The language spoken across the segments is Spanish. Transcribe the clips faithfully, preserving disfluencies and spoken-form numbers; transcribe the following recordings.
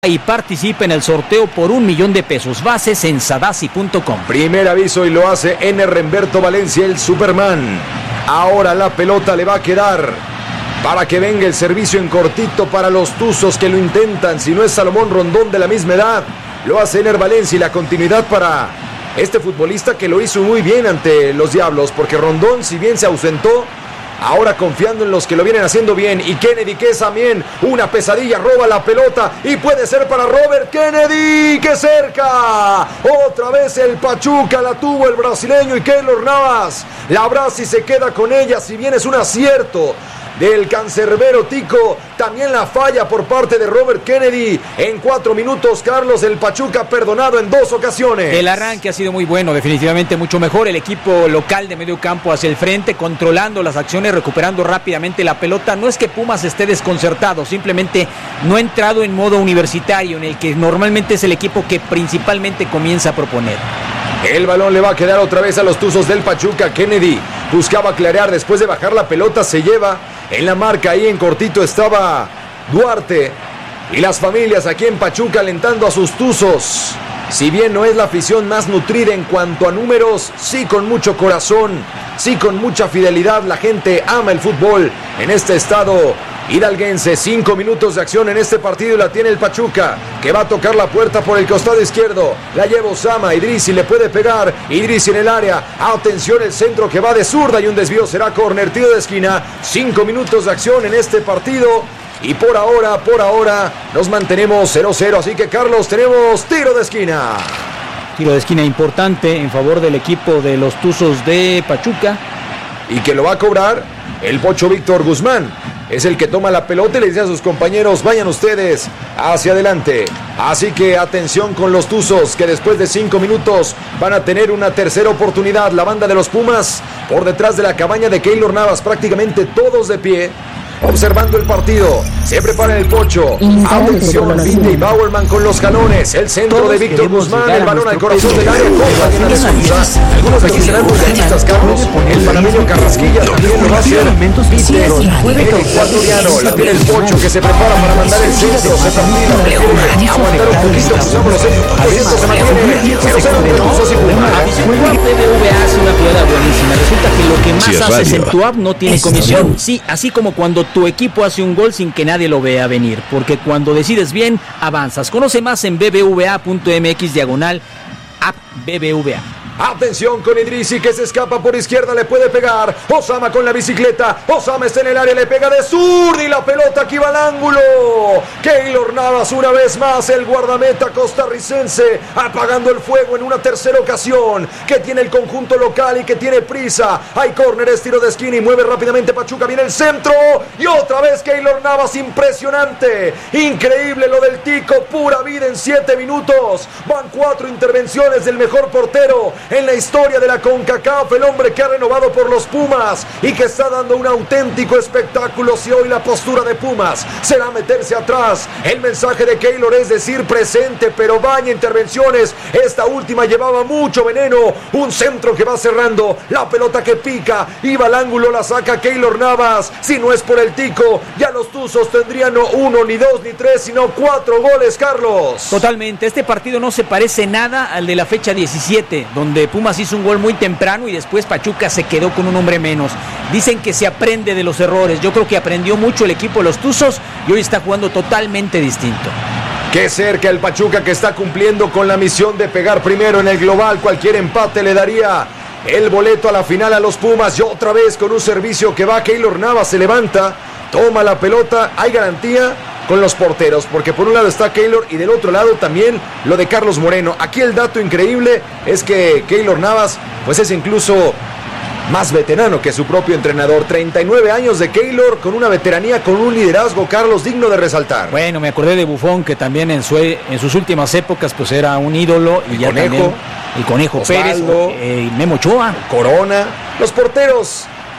y participa en el sorteo por un millón de pesos. Bases en sadasi punto com. Primer aviso y lo hace N. Remberto Valencia, el Superman. Ahora la pelota le va a quedar para que venga el servicio en cortito para los tuzos que lo intentan. Si no es Salomón Rondón de la misma edad, lo hace Ener Valencia, y la continuidad para este futbolista que lo hizo muy bien ante los Diablos, porque Rondón, si bien se ausentó, ahora confiando en los que lo vienen haciendo bien. Y Kennedy, que es también una pesadilla, roba la pelota y puede ser para Robert Kennedy, que cerca. Otra vez el Pachuca la tuvo el brasileño y Keylor Navas la abraza y se queda con ella. Si bien es un acierto del cancerbero Tico, también la falla por parte de Robert Kennedy. En cuatro minutos, Carlos, el Pachuca perdonado en dos ocasiones. El arranque ha sido muy bueno, definitivamente mucho mejor. El equipo local de medio campo hacia el frente, controlando las acciones, recuperando rápidamente la pelota. No es que Pumas esté desconcertado, simplemente no ha entrado en modo universitario, en el que normalmente es el equipo que principalmente comienza a proponer. El balón le va a quedar otra vez a los tuzos del Pachuca. Kennedy buscaba clarear, después de bajar la pelota se lleva en la marca. Ahí en cortito estaba Duarte y las familias aquí en Pachuca alentando a sus tuzos. Si bien no es la afición más nutrida en cuanto a números, sí con mucho corazón, sí con mucha fidelidad. La gente ama el fútbol en este estado hidalguense. Cinco minutos de acción en este partido y la tiene el Pachuca, que va a tocar la puerta por el costado izquierdo. La lleva Osama, Idrissi le puede pegar, Idrissi en el área. Atención, el centro que va de zurda y un desvío será córner, tiro de esquina. Cinco minutos de acción en este partido y por ahora, por ahora nos mantenemos cero cero, así que Carlos, tenemos tiro de esquina. Tiro de esquina importante en favor del equipo de los Tuzos de Pachuca. Y que lo va a cobrar el Pocho Víctor Guzmán. Es el que toma la pelota y le dice a sus compañeros: vayan ustedes hacia adelante. Así que atención con los Tuzos, que después de cinco minutos van a tener una tercera oportunidad. La banda de los Pumas por detrás de la cabaña de Keylor Navas, prácticamente todos de pie, observando el partido. Se prepara el Pocho. Atención, Vinde y Bauerman con los jalones. El centro de Víctor Guzmán, el balón al corazón del área. Algunos aquí serán mundialistas, Carlos. El panameño Carrasquilla también lo va a hacer. Vinde, el ecuatoriano. La tiene el Pocho, que se prepara para mandar el centro. Se termina. Aguantar un poquito. Cruzamos los centros. Esto se mantiene. cero cero entre Tuzos y Pumas. B B V A hace una jugada buenísima. Resulta que lo que más haces en tu app no tiene comisión. Sí, así como cuando tu equipo hace un gol sin que nadie lo vea venir, porque cuando decides bien, avanzas. Conoce más en bbva punto mx diagonal app B B V A. Atención con Idrissi, que se escapa por izquierda, le puede pegar. Osama con la bicicleta. Osama está en el área, le pega de zurda y la pelota aquí va al ángulo. Keylor Navas una vez más, el guardameta costarricense, apagando el fuego en una tercera ocasión, que tiene el conjunto local y que tiene prisa. Hay córner, es tiro de esquina y mueve rápidamente Pachuca. Viene el centro y otra vez Keylor Navas. Impresionante, increíble lo del Tico. Pura vida en siete minutos. Van cuatro intervenciones del mejor portero en la historia de la CONCACAF, el hombre que ha renovado por los Pumas y que está dando un auténtico espectáculo. Si hoy la postura de Pumas será meterse atrás, el mensaje de Keylor es decir presente, pero vaya intervenciones. Esta última llevaba mucho veneno. Un centro que va cerrando, la pelota que pica, iba al ángulo, la saca Keylor Navas. Si no es por el Tico, ya los Tuzos tendrían no uno, ni dos, ni tres, sino cuatro goles, Carlos. Totalmente, este partido no se parece nada al de la fecha diecisiete, donde Pumas hizo un gol muy temprano y después Pachuca se quedó con un hombre menos. Dicen que se aprende de los errores. Yo creo que aprendió mucho el equipo de los Tuzos y hoy está jugando totalmente distinto. Qué cerca el Pachuca, que está cumpliendo con la misión de pegar primero en el global. Cualquier empate le daría el boleto a la final a los Pumas. Y otra vez con un servicio que va, Keylor Navas se levanta, toma la pelota. Hay garantía con los porteros, porque por un lado está Keylor y del otro lado también lo de Carlos Moreno. Aquí el dato increíble es que Keylor Navas pues es incluso más veterano que su propio entrenador. treinta y nueve años de Keylor, con una veteranía, con un liderazgo, Carlos, digno de resaltar. Bueno, me acordé de Buffon, que también en, su, en sus últimas épocas pues era un ídolo. Y el ya Conejo, también el Conejo Osvaldo, Pérez, eh, Memo Ochoa, Corona. Los porteros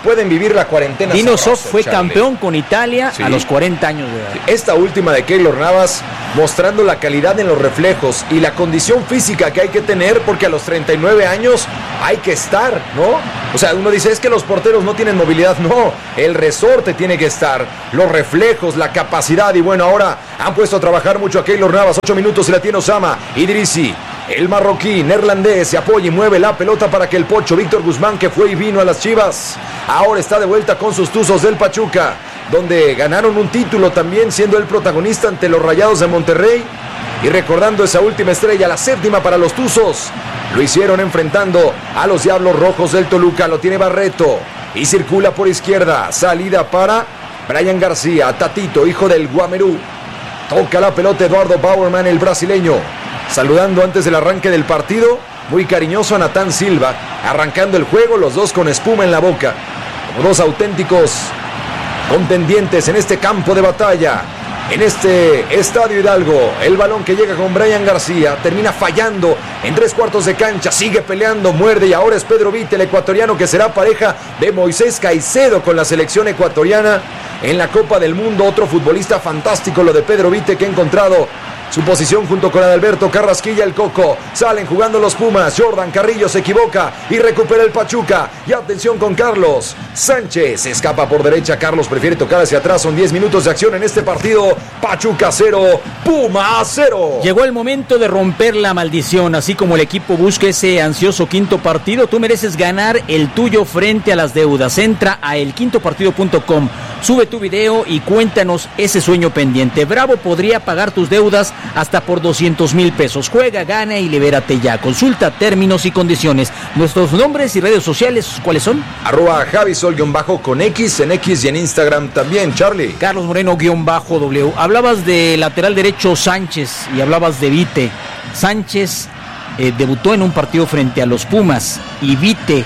pueden vivir la cuarentena. Dino Zoff fue Charlie. campeón con Italia Sí. a los cuarenta años de edad. Esta última de Keylor Navas mostrando la calidad en los reflejos y la condición física que hay que tener, porque a los treinta y nueve años hay que estar, ¿no? O sea, uno dice, es que los porteros no tienen movilidad. No, el resorte tiene que estar, los reflejos, la capacidad. Y bueno, ahora han puesto a trabajar mucho a Keylor Navas. Ocho minutos y la tiene Osama. Idrissi, el marroquí, neerlandés, se apoya y mueve la pelota para que el pocho Víctor Guzmán, que fue y vino a las Chivas, ahora está de vuelta con sus Tuzos del Pachuca, donde ganaron un título también, siendo el protagonista ante los Rayados de Monterrey. Y recordando esa última estrella, la séptima para los Tuzos, lo hicieron enfrentando a los Diablos Rojos del Toluca. Lo tiene Barreto y circula por izquierda. Salida para Brian García, Tatito, hijo del Guamerú. Toca la pelota Eduardo Bauerman, el brasileño, saludando antes del arranque del partido, muy cariñoso a Natán Silva, arrancando el juego, los dos con espuma en la boca, como dos auténticos contendientes en este campo de batalla, en este Estadio Hidalgo. El balón que llega con Brian García termina fallando en tres cuartos de cancha, sigue peleando, muerde, y ahora es Pedro Vite, el ecuatoriano, que será pareja de Moisés Caicedo con la selección ecuatoriana en la Copa del Mundo. Otro futbolista fantástico lo de Pedro Vite, que ha encontrado su posición junto con Adalberto Carrasquilla, el Coco. Salen jugando los Pumas. Jordan Carrillo se equivoca y recupera el Pachuca. Y atención con Carlos Sánchez. Se escapa por derecha. Carlos prefiere tocar hacia atrás. Son diez minutos de acción en este partido. Pachuca cero, Puma cero. Llegó el momento de romper la maldición. Así como el equipo busca ese ansioso quinto partido, tú mereces ganar el tuyo frente a las deudas. Entra a el quinto partido punto com, sube tu video y cuéntanos ese sueño pendiente. Bravo podría pagar tus deudas hasta por doscientos mil pesos. Juega, gana y libérate ya. Consulta términos y condiciones. Nuestros nombres y redes sociales, ¿cuáles son? Arroba Javisol guión bajo con X en X y en Instagram también, Charlie. Carlos Moreno guión bajo W. Hablabas de lateral derecho Sánchez y hablabas de Vite. Sánchez eh, debutó en un partido frente a los Pumas, y Vite,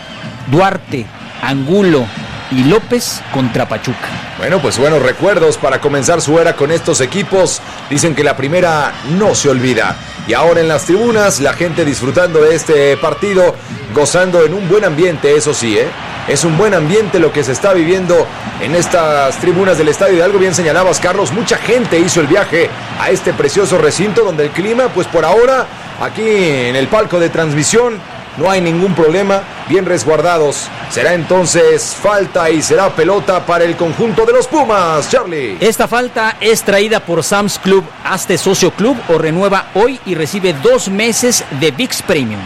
Duarte, Angulo y López contra Pachuca. Bueno, pues buenos recuerdos para comenzar su era con estos equipos. Dicen que la primera no se olvida. Y ahora en las tribunas, la gente disfrutando de este partido, gozando en un buen ambiente, eso sí, ¿eh? Es un buen ambiente lo que se está viviendo en estas tribunas del Estadio Hidalgo. Bien señalabas, Carlos, mucha gente hizo el viaje a este precioso recinto, donde el clima, pues por ahora, aquí en el palco de transmisión, no hay ningún problema, bien resguardados. Será entonces falta y será pelota para el conjunto de los Pumas, Charlie. Esta falta es traída por Sam's Club. Hazte socio club o renueva hoy y recibe dos meses de V I X Premium.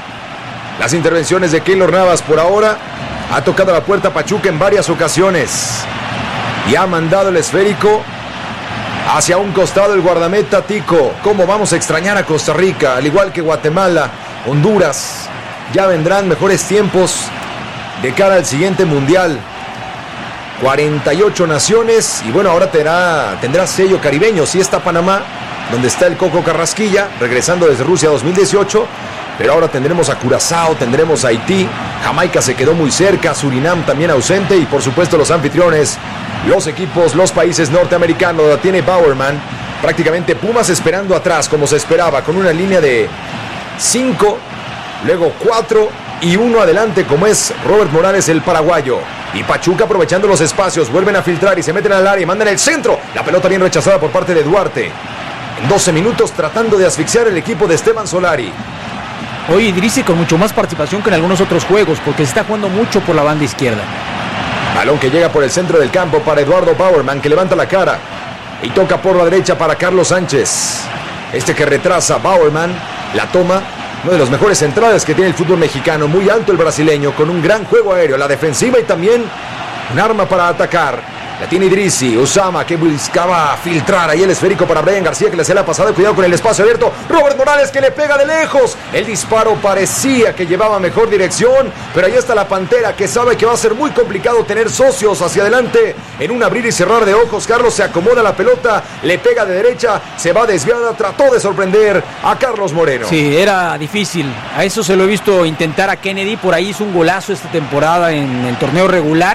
Las intervenciones de Keylor Navas por ahora. Ha tocado la puerta Pachuca en varias ocasiones y ha mandado el esférico hacia un costado el guardameta Tico. ¿Cómo vamos a extrañar a Costa Rica? Al igual que Guatemala, Honduras. Ya vendrán mejores tiempos de cara al siguiente mundial. cuarenta y ocho naciones. Y bueno, ahora tendrá, tendrá sello caribeño. Sí está Panamá, donde está el Coco Carrasquilla, regresando desde Rusia dos mil dieciocho. Pero ahora tendremos a Curazao, tendremos a Haití. Jamaica se quedó muy cerca, Surinam también ausente. Y por supuesto los anfitriones, los equipos, los países norteamericanos. La tiene Bauerman. Prácticamente Pumas esperando atrás, como se esperaba, con una línea de cinco, luego cuatro y uno adelante, como es Robert Morales, el paraguayo. Y Pachuca aprovechando los espacios, vuelven a filtrar y se meten al área y mandan el centro. La pelota bien rechazada por parte de Duarte. En doce minutos tratando de asfixiar el equipo de Esteban Solari. Hoy Idrissi con mucho más participación que en algunos otros juegos, porque se está jugando mucho por la banda izquierda. Balón que llega por el centro del campo para Eduardo Bauerman, que levanta la cara y toca por la derecha para Carlos Sánchez. Este que retrasa, Bauerman la toma. Una de las mejores entradas que tiene el fútbol mexicano. Muy alto el brasileño, con un gran juego aéreo, la defensiva y también un arma para atacar. La tiene Idrissi, Osama, que buscaba filtrar ahí el esférico para Brian García, que le hacía la pasada. Cuidado con el espacio abierto. Robert Morales, que le pega de lejos. El disparo parecía que llevaba mejor dirección, pero ahí está la Pantera, que sabe que va a ser muy complicado tener socios hacia adelante. En un abrir y cerrar de ojos, Carlos se acomoda la pelota, le pega de derecha, se va desviada, trató de sorprender a Carlos Moreno. Sí, era difícil. A eso se lo he visto intentar a Kennedy. Por ahí hizo un golazo esta temporada en el torneo regular.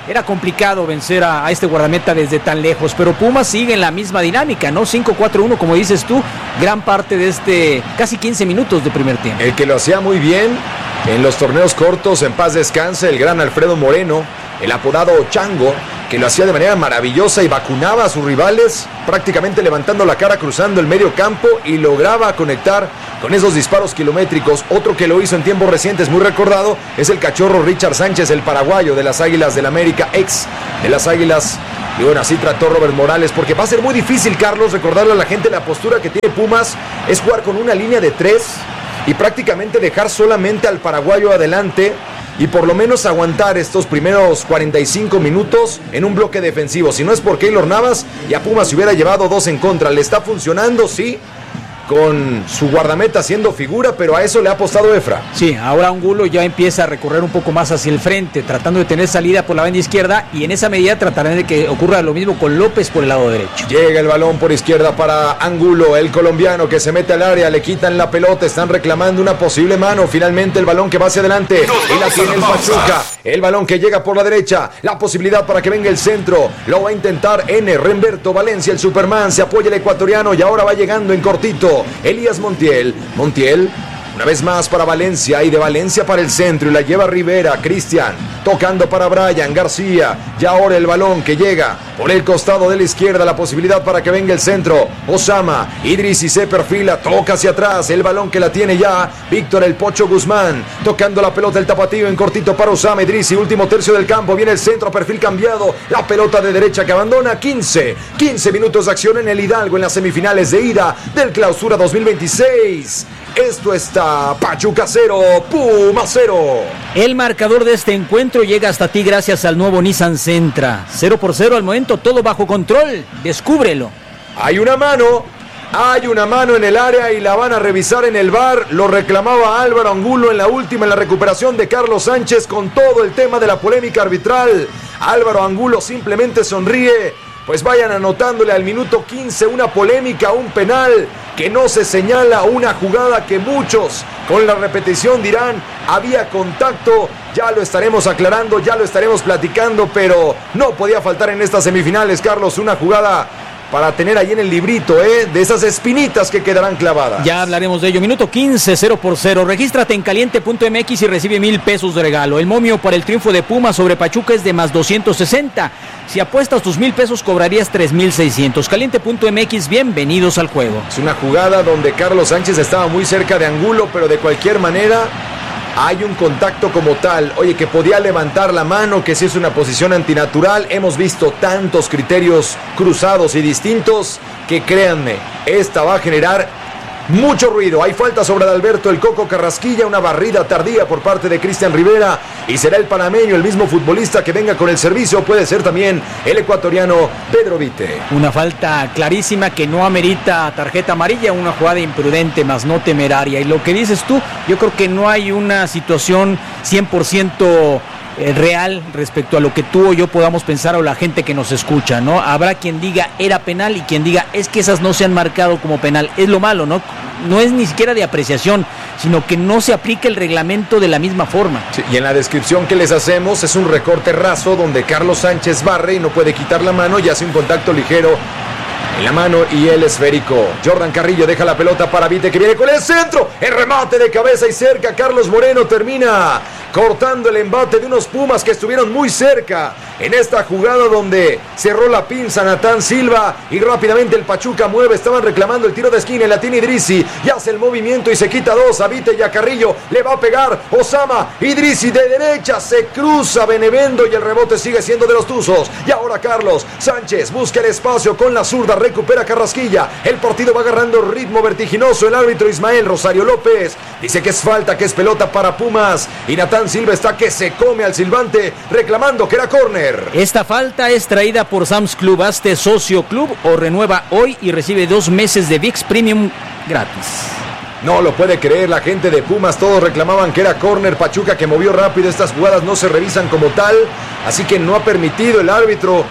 era complicado vencer a, a este guardameta desde tan lejos, pero Pumas sigue en la misma dinámica, ¿no? cinco cuatro uno, como dices tú, gran parte de este, casi quince minutos de primer tiempo. El que lo hacía muy bien en los torneos cortos, en paz descanse, el gran Alfredo Moreno, el apodado Chango, que lo hacía de manera maravillosa y vacunaba a sus rivales, prácticamente levantando la cara, cruzando el medio campo y lograba conectar con esos disparos kilométricos. Otro que lo hizo en tiempos recientes, muy recordado, es el cachorro Richard Sánchez, el paraguayo de las Águilas del América, ex de las Águilas. Y bueno, así trató Robert Morales, porque va a ser muy difícil, Carlos, recordarle a la gente la postura que tiene Pumas, es jugar con una línea de tres y prácticamente dejar solamente al paraguayo adelante y por lo menos aguantar estos primeros cuarenta y cinco minutos en un bloque defensivo. Si no es por Keylor Navas, ya Pumas se hubiera llevado dos en contra. Le está funcionando, sí, con su guardameta haciendo figura, pero a eso le ha apostado Efra. Sí, ahora Angulo ya empieza a recorrer un poco más hacia el frente, tratando de tener salida por la banda izquierda, y en esa medida tratarán de que ocurra lo mismo con López por el lado derecho. Llega el balón por izquierda para Angulo, el colombiano que se mete al área, le quitan la pelota, están reclamando una posible mano. Finalmente el balón que va hacia adelante y la tiene el Pachuca. El balón que llega por la derecha, la posibilidad para que venga el centro, lo va a intentar N. Remberto Valencia, el Superman, se apoya el ecuatoriano y ahora va llegando en cortito Elías Montiel, Montiel, una vez más para Valencia y de Valencia para el centro y la lleva Rivera, Cristian, tocando para Brian García, y ahora el balón que llega por el costado de la izquierda, la posibilidad para que venga el centro, Osama, Idrissi se perfila, toca hacia atrás, el balón que la tiene ya Víctor el Pocho Guzmán, tocando la pelota el tapatío en cortito para Osama, Idrissi, último tercio del campo, viene el centro, perfil cambiado, la pelota de derecha que abandona, quince, quince minutos de acción en el Hidalgo en las semifinales de ida del Clausura dos mil veintiséis. Esto está Pachuca cero, Puma cero. El marcador de este encuentro llega hasta ti gracias al nuevo Nissan Sentra. cero por cero al momento, todo bajo control. Descúbrelo. Hay una mano, hay una mano en el área y la van a revisar en el V A R. Lo reclamaba Álvaro Angulo en la última, en la recuperación de Carlos Sánchez con todo el tema de la polémica arbitral. Álvaro Angulo simplemente sonríe. Pues vayan anotándole al minuto quince una polémica, un penal que no se señala, una jugada que muchos con la repetición dirán había contacto. Ya lo estaremos aclarando, ya lo estaremos platicando, pero no podía faltar en estas semifinales, Carlos, una jugada para tener ahí en el librito, ¿eh? De esas espinitas que quedarán clavadas. Ya hablaremos de ello. Minuto quince, cero por cero. Regístrate en caliente punto m x y recibe mil pesos de regalo. El momio para el triunfo de Pumas sobre Pachuca es de más doscientos sesenta. Si apuestas tus mil pesos, cobrarías tres mil seiscientos. caliente punto m x, bienvenidos al juego. Es una jugada donde Carlos Sánchez estaba muy cerca de Angulo, pero de cualquier manera hay un contacto como tal. Oye, que podía levantar la mano, que si es una posición antinatural. Hemos visto tantos criterios cruzados y distintos que créanme, esta va a generar mucho ruido. Hay falta sobre Adalberto el Coco Carrasquilla, una barrida tardía por parte de Cristian Rivera y será el panameño, el mismo futbolista que venga con el servicio. Puede ser también el ecuatoriano Pedro Vite. Una falta clarísima que no amerita tarjeta amarilla, una jugada imprudente más no temeraria. Y lo que dices tú, yo creo que no hay una situación cien por ciento real respecto a lo que tú o yo podamos pensar o la gente que nos escucha, ¿no? Habrá quien diga era penal y quien diga es que esas no se han marcado como penal. Es lo malo, ¿no? No es ni siquiera de apreciación, sino que no se aplica el reglamento de la misma forma. Sí, y en la descripción que les hacemos es un recorte raso donde Carlos Sánchez barre y no puede quitar la mano y hace un contacto ligero en la mano y el esférico. Jordan Carrillo deja la pelota para Vite que viene con el centro. El remate de cabeza y cerca. Carlos Moreno termina cortando el embate de unos Pumas que estuvieron muy cerca en esta jugada donde cerró la pinza Natán Silva y rápidamente el Pachuca mueve. Estaban reclamando el tiro de esquina, la tiene Idrissi y hace el movimiento y se quita dos. A Vite y a Carrillo le va a pegar Osama. Idrissi de derecha se cruza Benevendo y el rebote sigue siendo de los Tuzos. Y ahora Carlos Sánchez busca el espacio con la zurda, recupera Carrasquilla. El partido va agarrando ritmo vertiginoso. El árbitro Ismael Rosario López dice que es falta, que es pelota para Pumas y Natán Silva está que se come al silbante reclamando que era córner. Esta falta es traída por Sam's Club. Hazte socio club o renueva hoy y recibe dos meses de V I X Premium gratis. No lo puede creer la gente de Pumas, todos reclamaban que era córner. Pachuca que movió rápido, estas jugadas no se revisan como tal, así que no ha permitido el árbitro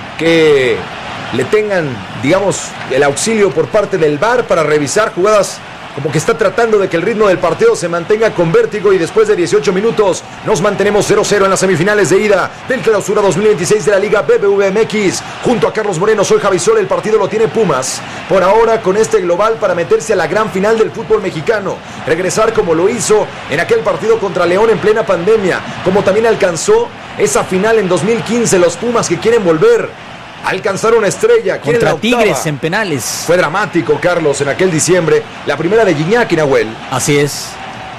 que le tengan, digamos, el auxilio por parte del V A R para revisar jugadas como que está tratando de que el ritmo del partido se mantenga con vértigo y después de dieciocho minutos nos mantenemos cero cero en las semifinales de ida del Clausura dos mil veintiséis de la Liga B B V M X. Junto a Carlos Moreno, soy Javi Sol, el partido lo tiene Pumas. Por ahora con este global para meterse a la gran final del fútbol mexicano. Regresar como lo hizo en aquel partido contra León en plena pandemia, como también alcanzó esa final en dos mil quince los Pumas que quieren volver. Alcanzar una estrella contra Tigres en penales. Fue dramático, Carlos, en aquel diciembre. La primera de Gignac y Nahuel. Así es.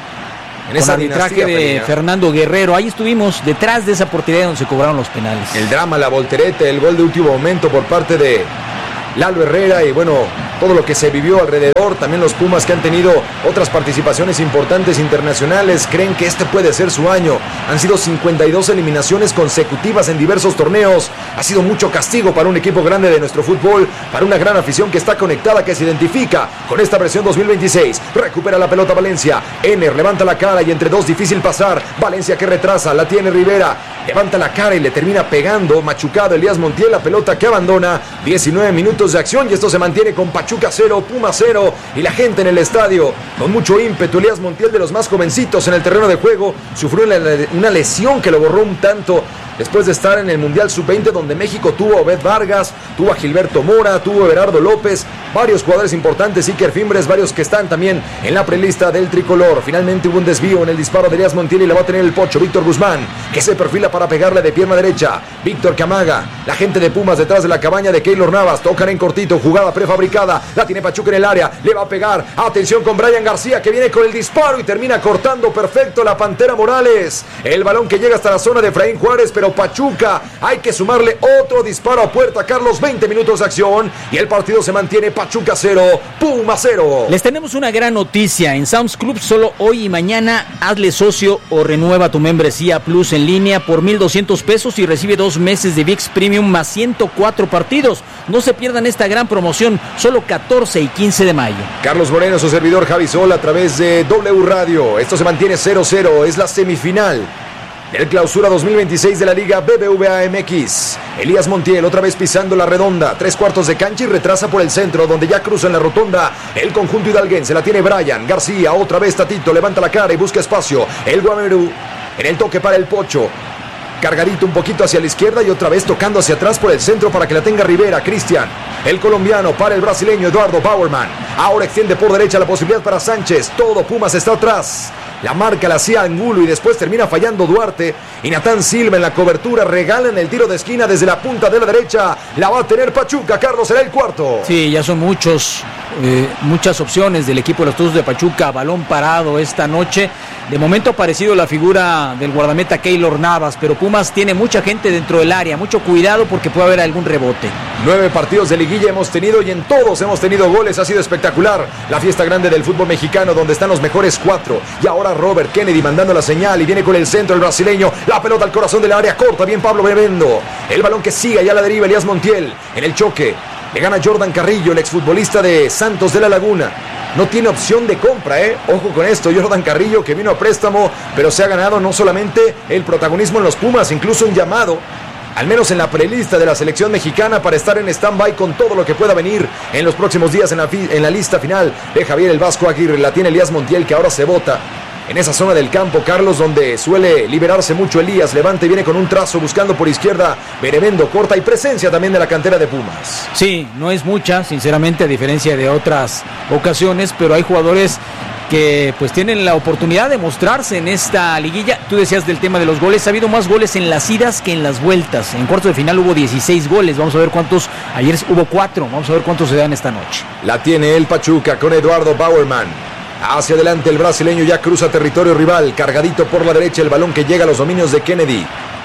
En Con esa arbitraje de felina. Fernando Guerrero. Ahí estuvimos detrás de esa portería donde se cobraron los penales. El drama, la voltereta, el gol de último momento por parte de Lalo Herrera y bueno, todo lo que se vivió alrededor. También los Pumas que han tenido otras participaciones importantes internacionales creen que este puede ser su año. Han sido cincuenta y dos eliminaciones consecutivas en diversos torneos. Ha sido mucho castigo para un equipo grande de nuestro fútbol, para una gran afición que está conectada, que se identifica con esta versión dos mil veintiséis. Recupera la pelota Valencia. Ener levanta la cara y entre dos difícil pasar. Valencia que retrasa, la tiene Rivera. Levanta la cara y le termina pegando. Machucado Elías Montiel, la pelota que abandona. diecinueve minutos de acción y esto se mantiene con Pachuca cero, Puma cero y la gente en el estadio con mucho ímpetu. Elías Montiel, de los más jovencitos en el terreno de juego, sufrió una lesión que lo borró un tanto después de estar en el Mundial sub veinte donde México tuvo a Obed Vargas, tuvo a Gilberto Mora, tuvo a Everardo López, varios jugadores importantes, Iker Fimbres, varios que están también en la prelista del tricolor. Finalmente hubo un desvío en el disparo de Elías Montiel y la va a tener el Pocho Víctor Guzmán, que se perfila para pegarle de pierna derecha. Víctor Camaga, la gente de Pumas detrás de la cabaña de Keylor Navas, tocan en cortito, jugada prefabricada, la tiene Pachuca en el área, le va a pegar, atención con Brian García que viene con el disparo y termina cortando perfecto la Pantera Morales. El balón que llega hasta la zona de Efraín Juárez, pero Pachuca, hay que sumarle otro disparo a puerta, Carlos. Veinte minutos de acción y el partido se mantiene Pachuca cero, Puma cero. Les tenemos una gran noticia. En Sam's Club solo hoy y mañana hazle socio o renueva tu membresía Plus en línea por mil doscientos pesos y recibe dos meses de V I X Premium más ciento cuatro partidos. No se pierdan esta gran promoción, solo catorce y quince de mayo. Carlos Moreno, su servidor Javi Sol, a través de W Radio. Esto se mantiene cero cero, es la semifinal del Clausura dos mil veintiséis de la Liga B B V A M X. Elías Montiel otra vez pisando la redonda, tres cuartos de cancha y retrasa por el centro, donde ya cruza en la rotonda el conjunto hidalguense. La tiene Brian García, otra vez Tatito, levanta la cara y busca espacio. El Guamerú en el toque para el Pocho. Cargadito un poquito hacia la izquierda y otra vez tocando hacia atrás por el centro para que la tenga Rivera. Cristian, el colombiano para el brasileño Eduardo Bauerman. Ahora extiende por derecha la posibilidad para Sánchez. Todo Pumas está atrás. La marca la hacía Angulo y después termina fallando Duarte. Y Natán Silva en la cobertura regalan el tiro de esquina desde la punta de la derecha. La va a tener Pachuca. Carlos, será el cuarto. Sí, ya son muchos, eh, muchas opciones del equipo de los Tuzos de Pachuca. Balón parado esta noche. De momento ha aparecido la figura del guardameta Keylor Navas, pero Pumas tiene mucha gente dentro del área. Mucho cuidado porque puede haber algún rebote. Nueve partidos de liguilla hemos tenido y en todos hemos tenido goles. Ha sido espectacular la fiesta grande del fútbol mexicano donde están los mejores cuatro. Y ahora Robert Kennedy mandando la señal y viene con el centro el brasileño. La pelota al corazón del área, corta bien Pablo Benevendo. El balón que sigue allá a la deriva Elías Montiel. En el choque le gana Jordan Carrillo, el exfutbolista de Santos de la Laguna. No tiene opción de compra, ¿eh? Ojo con esto, Jordan Carrillo que vino a préstamo, pero se ha ganado no solamente el protagonismo en los Pumas, incluso un llamado, al menos en la prelista de la selección mexicana, para estar en stand-by con todo lo que pueda venir en los próximos días en la, fi- en la lista final de Javier el Vasco Aguirre. La tiene Elías Montiel que ahora se bota en esa zona del campo, Carlos, donde suele liberarse mucho Elías. Levante y viene con un trazo buscando por izquierda. Benevendo corta y presencia también de la cantera de Pumas. Sí, no es mucha, sinceramente, a diferencia de otras ocasiones, pero hay jugadores que pues tienen la oportunidad de mostrarse en esta liguilla. Tú decías del tema de los goles, ha habido más goles en las idas que en las vueltas. En cuartos de final hubo dieciséis goles, vamos a ver cuántos, ayer hubo cuatro, vamos a ver cuántos se dan esta noche. La tiene el Pachuca con Eduardo Bauerman. Hacia adelante el brasileño ya cruza territorio rival, cargadito por la derecha el balón que llega a los dominios de Kennedy.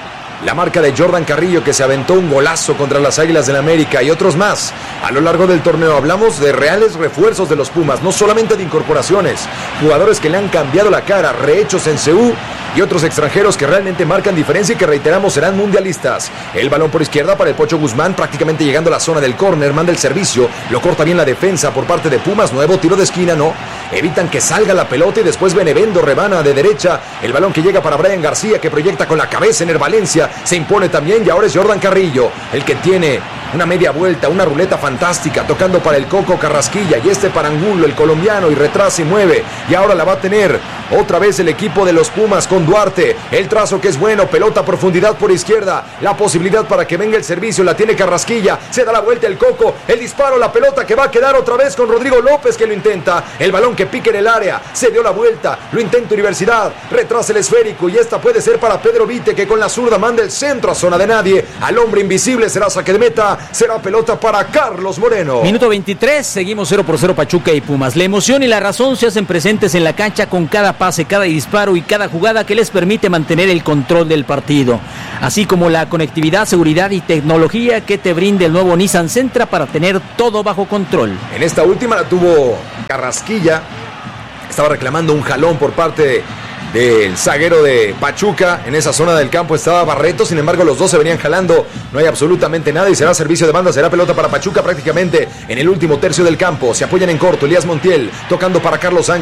La marca de Jordan Carrillo que se aventó un golazo contra las Águilas del América y otros más. A lo largo del torneo hablamos de reales refuerzos de los Pumas, no solamente de incorporaciones. Jugadores que le han cambiado la cara, rehechos en C U y otros extranjeros que realmente marcan diferencia y que reiteramos serán mundialistas. El balón por izquierda para el Pocho Guzmán, prácticamente llegando a la zona del córner, manda el servicio, lo corta bien la defensa por parte de Pumas, nuevo tiro de esquina, no. Evitan que salga la pelota y después Benevendo rebana de derecha. El balón que llega para Brian García que proyecta con la cabeza en el Valencia. Se impone también y ahora es Jordan Carrillo el que tiene una media vuelta, una ruleta fantástica, tocando para el Coco Carrasquilla y este para Angulo, el colombiano, y retrasa y mueve, y ahora la va a tener otra vez el equipo de los Pumas con Duarte, el trazo que es bueno, pelota a profundidad por izquierda, la posibilidad para que venga el servicio, la tiene Carrasquilla, se da la vuelta el Coco, el disparo, la pelota que va a quedar otra vez con Rodrigo López que lo intenta, el balón que pique en el área, se dio la vuelta, lo intenta Universidad, retrasa el esférico y esta puede ser para Pedro Vite que con la zurda manda el centro a zona de nadie, al hombre invisible, será saque de meta, será pelota para Carlos Moreno. Minuto veintitrés, seguimos cero por cero Pachuca y Pumas. La emoción y la razón se hacen presentes en la cancha con cada pase, cada disparo y cada jugada que les permite mantener el control del partido, así como la conectividad, seguridad y tecnología que te brinde el nuevo Nissan Sentra para tener todo bajo control. En esta última la tuvo Carrasquilla, estaba reclamando un jalón por parte del zaguero de Pachuca. En esa zona del campo estaba Barreto, sin embargo los dos se venían jalando, no hay absolutamente nada y será servicio de banda, será pelota para Pachuca prácticamente en el último tercio del campo. Se apoyan en corto, Elías Montiel tocando para Carlos Sánchez.